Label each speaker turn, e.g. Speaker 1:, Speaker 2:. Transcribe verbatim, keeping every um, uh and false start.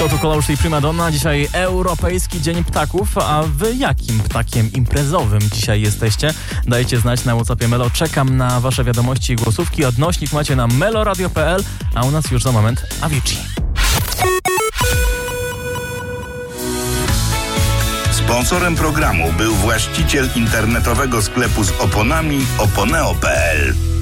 Speaker 1: To tu Kolausz i Primadonna. Dzisiaj Europejski Dzień Ptaków. A wy jakim ptakiem imprezowym dzisiaj jesteście? Dajcie znać na WhatsAppie Melo. Czekam na wasze wiadomości i głosówki. Odnośnik macie na meloradio kropka p l, a u nas już za moment Avicii.
Speaker 2: Sponsorem programu był właściciel internetowego sklepu z oponami oponeo kropka p l.